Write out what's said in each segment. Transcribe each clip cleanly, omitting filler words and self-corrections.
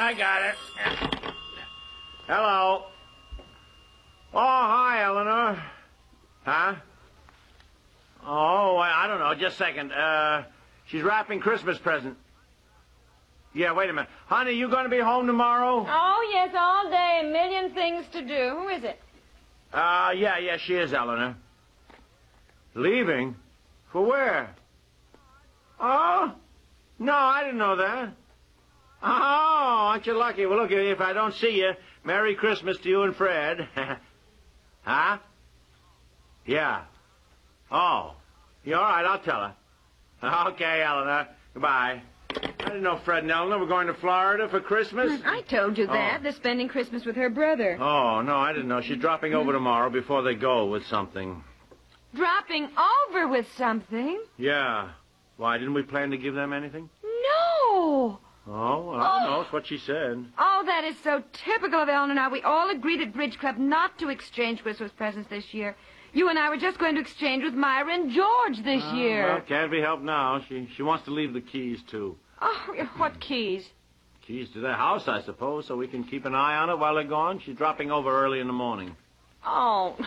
I got it. Hello. Oh, hi, Eleanor. Huh? Oh, I don't know. Just a second. She's wrapping Christmas present. Yeah, wait a minute. Honey, you going to be home tomorrow? Oh, yes, all day. A million things to do. Who is it? Yeah, she is, Eleanor. Leaving? For where? Oh? No, I didn't know that. Oh, aren't you lucky? Well, look, if I don't see you, Merry Christmas to you and Fred. Huh? Yeah. Oh. Yeah, all right, I'll tell her. Okay, Eleanor. Goodbye. I didn't know Fred and Eleanor were going to Florida for Christmas. I told you that. They're spending Christmas with her brother. Oh, no, I didn't know. She's dropping over tomorrow before they go with something. Dropping over with something? Yeah. Why, didn't we plan to give them anything? No. Oh, well, I don't know. It's what she said. Oh, that is so typical of Eleanor. Now, we all agreed at Bridge Club not to exchange Christmas presents this year. You and I were just going to exchange with Myra and George this year. Well, can't be helped now. She wants to leave the keys, too. Oh, what keys? Keys to their house, I suppose, so we can keep an eye on it while they're gone. She's dropping over early in the morning. Oh.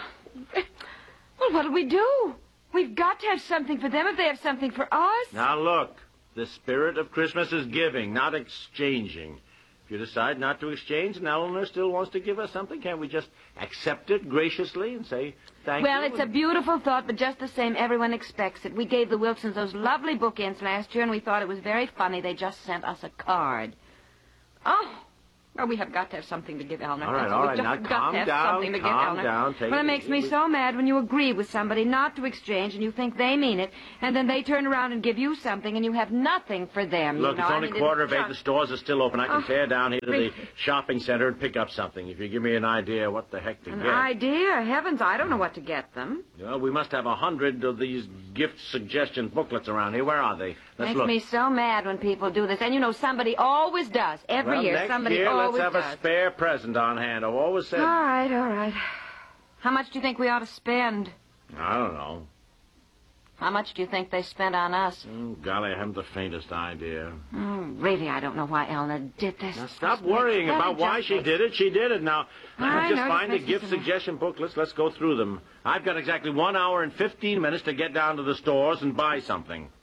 Well, what'll we do? We've got to have something for them if they have something for us. Now, look. The spirit of Christmas is giving, not exchanging. If you decide not to exchange and Eleanor still wants to give us something, can't we just accept it graciously and say thank you? Well, it's a beautiful thought, but just the same, everyone expects it. We gave the Wilsons those lovely bookends last year, and we thought it was very funny. They just sent us a card. Oh, well, we have got to have something to give Eleanor. All right, now calm down, calm down. Well, it makes me so mad when you agree with somebody not to exchange and you think they mean it, and then they turn around and give you something and you have nothing for them. Look, it's only 7:45. The stores are still open. I can tear down here to the really? shopping center and pick up something. If you give me an idea what the heck to An get. idea? Heavens, I don't know what to get them. Well, we must have 100 of these gift suggestion booklets around here. Where are they? Let's Makes look. me so mad when people do this. And, you know, somebody always does. Every year, somebody next year, always let's have does. a spare present on hand. I've always said... All right. How much do you think we ought to spend? I don't know. How much do you think they spent on us? Oh, golly, I haven't the faintest idea. Really, I don't know why Eleanor did this. Now, stop worrying about why she did it. She did it. Now, I just know, find the this makes gift me so suggestion booklets. Let's go through them. I've got exactly 1 hour and 15 minutes to get down to the stores and buy something.